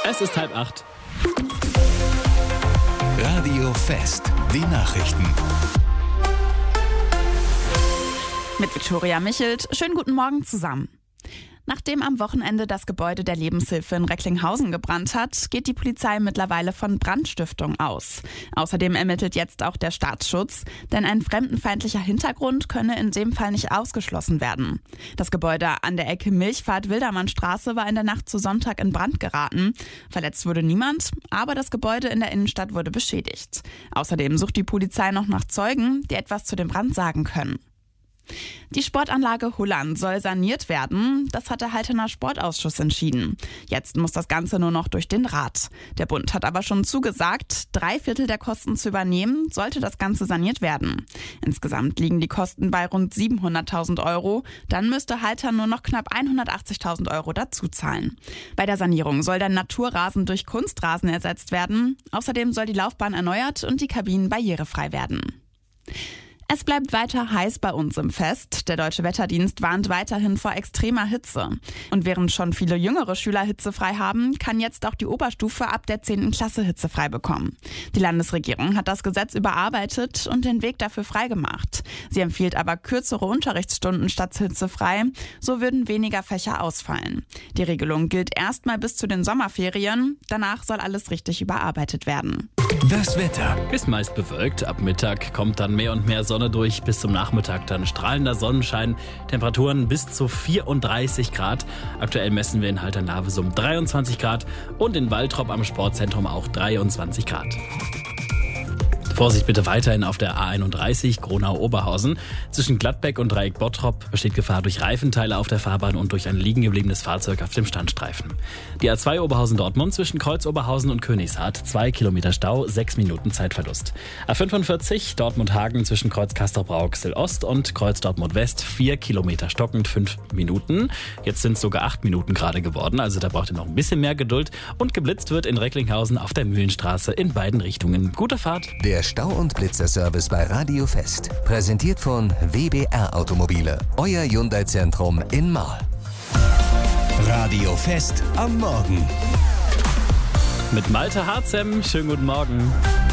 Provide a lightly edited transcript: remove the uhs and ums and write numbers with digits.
Es ist 7:30. Radio Fest, die Nachrichten. Mit Viktoria Michelt. Schönen guten Morgen zusammen. Nachdem am Wochenende das Gebäude der Lebenshilfe in Recklinghausen gebrannt hat, geht die Polizei mittlerweile von Brandstiftung aus. Außerdem ermittelt jetzt auch der Staatsschutz, denn ein fremdenfeindlicher Hintergrund könne in dem Fall nicht ausgeschlossen werden. Das Gebäude an der Ecke Milchfahrt-Wildermannstraße war in der Nacht zu Sonntag in Brand geraten. Verletzt wurde niemand, aber das Gebäude in der Innenstadt wurde beschädigt. Außerdem sucht die Polizei noch nach Zeugen, die etwas zu dem Brand sagen können. Die Sportanlage Hulland soll saniert werden. Das hat der Halterner Sportausschuss entschieden. Jetzt muss das Ganze nur noch durch den Rat. Der Bund hat aber schon zugesagt, 3/4 der Kosten zu übernehmen, sollte das Ganze saniert werden. Insgesamt liegen die Kosten bei rund 700.000 Euro. Dann müsste Halter nur noch knapp 180.000 Euro dazuzahlen. Bei der Sanierung soll der Naturrasen durch Kunstrasen ersetzt werden. Außerdem soll die Laufbahn erneuert und die Kabinen barrierefrei werden. Es bleibt weiter heiß bei uns im Fest. Der Deutsche Wetterdienst warnt weiterhin vor extremer Hitze. Und während schon viele jüngere Schüler hitzefrei haben, kann jetzt auch die Oberstufe ab der 10. Klasse hitzefrei bekommen. Die Landesregierung hat das Gesetz überarbeitet und den Weg dafür freigemacht. Sie empfiehlt aber kürzere Unterrichtsstunden statt hitzefrei. So würden weniger Fächer ausfallen. Die Regelung gilt erstmal bis zu den Sommerferien. Danach soll alles richtig überarbeitet werden. Das Wetter. Ist meist bewölkt. Ab Mittag kommt dann mehr und mehr Sonne durch. Bis zum Nachmittag dann strahlender Sonnenschein. Temperaturen bis zu 34 Grad. Aktuell messen wir in Haltern-Lavesum 23 Grad und in Waltrop am Sportzentrum auch 23 Grad. Vorsicht bitte weiterhin auf der A31 Gronau-Oberhausen. Zwischen Gladbeck und Dreieck Bottrop besteht Gefahr durch Reifenteile auf der Fahrbahn und durch ein liegen gebliebenes Fahrzeug auf dem Standstreifen. Die A2 Oberhausen-Dortmund zwischen Kreuz-Oberhausen und Königshardt 2 Kilometer Stau, 6 Minuten Zeitverlust. A45 Dortmund-Hagen zwischen Kreuz Castrop-Rauxel-Ost und Kreuz Dortmund-West 4 Kilometer stockend, 5 Minuten. Jetzt sind es sogar 8 Minuten gerade geworden, also da braucht ihr noch ein bisschen mehr Geduld. Und geblitzt wird in Recklinghausen auf der Mühlenstraße in beiden Richtungen. Gute Fahrt! Der Stau- und Blitzerservice bei Radio Fest. Präsentiert von WBR Automobile. Euer Hyundai-Zentrum in Marl. Radio Fest am Morgen. Mit Malte Harzem, schönen guten Morgen.